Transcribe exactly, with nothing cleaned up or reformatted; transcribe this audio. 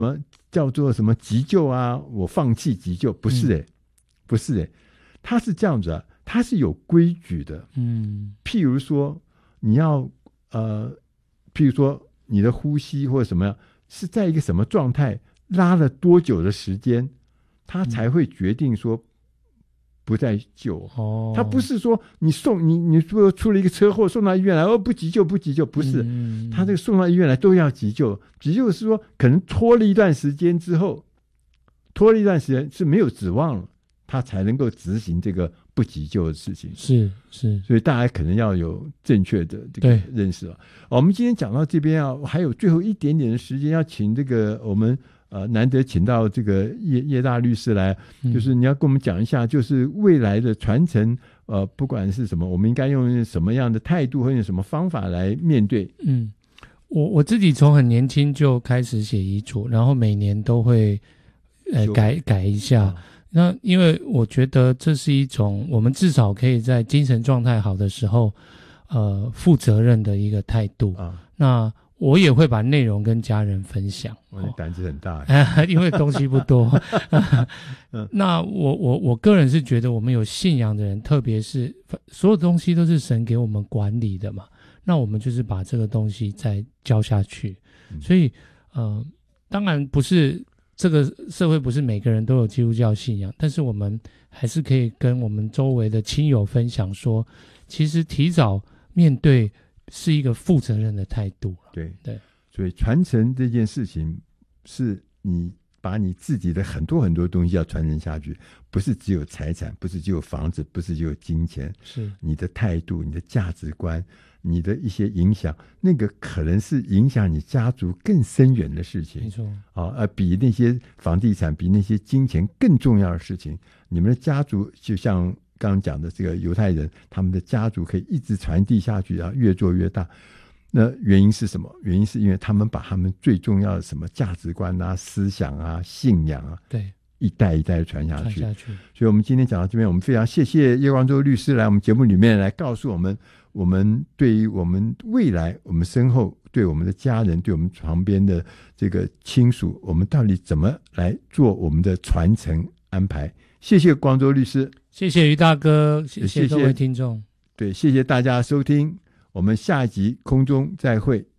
什么叫做什么急救啊，我放弃急救，不是诶、欸嗯、不是诶、欸、他是这样子啊，他是有规矩的。嗯，譬如说你要呃譬如说你的呼吸或者什么样是在一个什么状态，拉了多久的时间，他才会决定说不再救。哦，他不是说你送你你说出了一个车祸送到医院来，哦不急救不急救，不是，嗯、他这个送到医院来都要急救。急救是说可能拖了一段时间之后，拖了一段时间是没有指望了，他才能够执行这个不急救的事情。 是是， 所以大家可能要有正确的这个认识啊。我们今天讲到这边啊，还有最后一点点的时间，要请这个我们呃难得请到这个叶叶大律师来，就是你要跟我们讲一下，就是未来的传承，呃，不管是什么，我们应该用什么样的态度或用什么方法来面对。 嗯，我我自己从很年轻就开始写遗嘱，然后每年都会呃改改一下。啊，那因为我觉得这是一种我们至少可以在精神状态好的时候呃负责任的一个态度。啊，那我也会把内容跟家人分享。 我的胆子很大。 哦，因为东西不多。那我我我个人是觉得我们有信仰的人，特别是所有东西都是神给我们管理的嘛，那我们就是把这个东西再交下去。嗯，所以呃当然不是这个社会不是每个人都有基督教信仰，但是我们还是可以跟我们周围的亲友分享说，其实提早面对是一个负责任的态度。 对对， 所以传承这件事情是你把你自己的很多很多东西要传承下去，不是只有财产，不是只有房子，不是只有金钱，是你的态度，你的价值观，你的一些影响，那个可能是影响你家族更深远的事情。没错。啊，而比那些房地产，比那些金钱更重要的事情。你们的家族就像刚刚讲的这个犹太人，他们的家族可以一直传递下去，然后越做越大。那原因是什么？原因是因为他们把他们最重要的什么价值观啊、思想啊、信仰啊，对，一代一代的传下去。传下去。所以我们今天讲到这边，我们非常谢谢叶光洲律师来我们节目里面来告诉我们，我们对于我们未来，我们身后对我们的家人，对我们旁边的这个亲属，我们到底怎么来做我们的传承安排。谢谢光洲律师， 谢谢于大哥，谢谢各位听众， 对，谢谢大家收听。我们下一集空中再会。